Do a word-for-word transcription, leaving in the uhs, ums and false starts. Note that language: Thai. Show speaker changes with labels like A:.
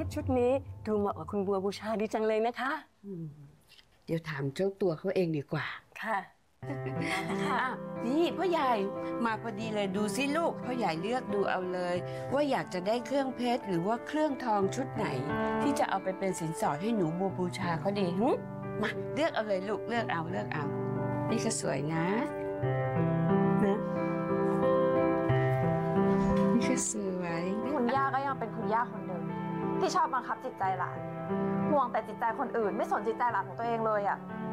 A: ชุดนี้ดูเหมาะกับคุณบัวบูชาดีจังเลยนะคะ
B: เดี๋ยวถามเจ้าตัวเขาเองดีกว่า
A: ค่ะ
B: ค่ะนี่พ่อใหญ่มาพอดีเลยดูสิลูกพ่อใหญ่เลือกดูเอาเลย ว่าอยากจะได้เครื่องเพชรหรือว่าเครื่องทองชุดไหน ที่จะเอาไปเป็นสินสอดให้หนูบัวบูชาเขาดีหึมาเลือกเอาเลยลูกเลือกเอาเลือกเอานี่ก็สวยนะนะนี่ก็สวย
C: คุณย่าก็ยังเป็นคุณย่าคนเดิมที่ชอบบังคับจิตใจหลานห่วงแต่จิตใจคนอื่นไม่สนจิตใจหลานของตัวเองเลยอ่ะ